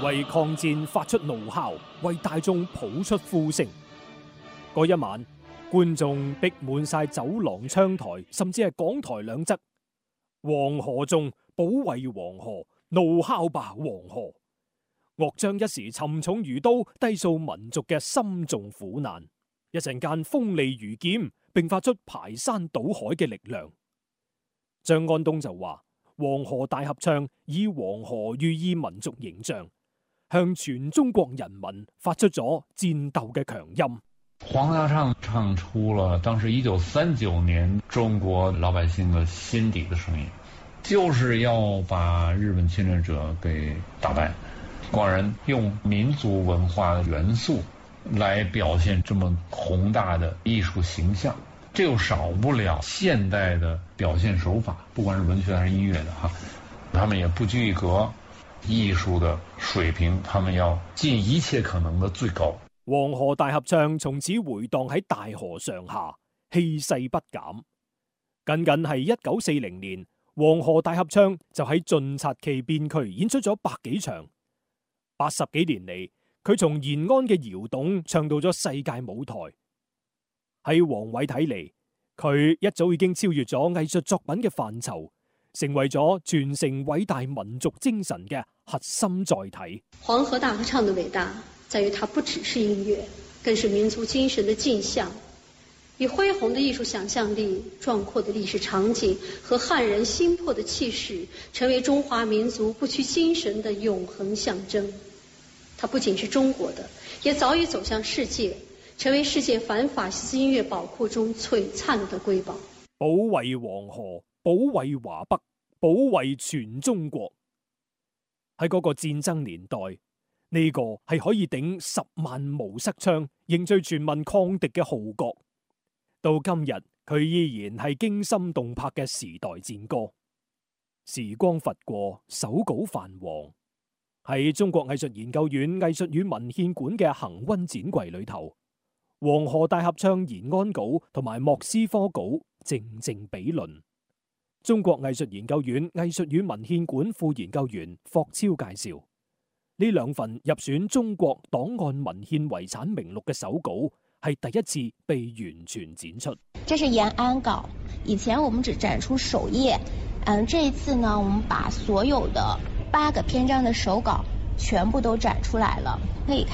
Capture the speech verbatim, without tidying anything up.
為抗戰發出怒號，為大眾譜出呼聲。嗰一晚，觀眾逼滿晒走廊、窗台，甚至係講台兩側。黃河中，保衛黃河，怒敲吧黃河！樂章一時沉重如刀，低訴民族嘅深重苦難。一陣間鋒利如劍，並發出排山倒海嘅力量。張安東就話：黃河大合唱以黃河寓意民族形象，向全中國人民發出咗戰鬥嘅強音。 黃河大合唱唱出了當時一九三九年中國老百姓的心底的聲音，就是要把日本侵略者給打敗。廣人用民族文化的元素來表現這麼宏大的藝術形象，這又少不了現代的表現手法，不管是文學還是音樂的哈，他們也不拘一格，藝術的水平他們要盡一切可能的最高。 黃河大合唱從此回蕩喺大河上下，氣勢不減。僅僅係一九四零年，黃河大合唱就喺晉察冀邊區演出咗百幾場。八十幾年嚟，佢從延安嘅窯洞唱到咗世界舞台。喺王偉睇嚟，佢一早已經超越咗藝術作品嘅範疇，成為咗傳承偉大民族精神嘅核心載體。 黃河大合唱的偉大在於它不只是音樂，更是民族精神的鏡像，以恢宏的藝術想象力、壯闊的歷史場景和撼人心魄的氣勢，成為中華民族不屈精神的永恆象徵。它不僅是中國的，也早已走向世界，成為世界反法西斯音樂寶庫中璀璨的瑰寶。 保衛黃河，保衛華北，保衛全中國。喺嗰個戰爭年代，呢個係可以頂十萬無塞槍，凝聚全民抗敵嘅號角。到今日，佢依然係驚心動魄嘅時代戰歌。時光拂過，手稿泛黃。喺中國藝術研究院藝術與文獻館嘅恒溫展櫃裏頭，黃河大合唱延安稿同埋莫斯科稿靜靜比鄰。中國藝術研究院藝術與文獻館副研究員霍超介紹，呢兩份入選中國檔案文獻遺產名錄嘅手稿係第一次被完全展出。 這是延安稿，以前我們只展出首頁，嗯，這一次呢，我們把所有的八個篇章的手稿全部都展出來了，可以看。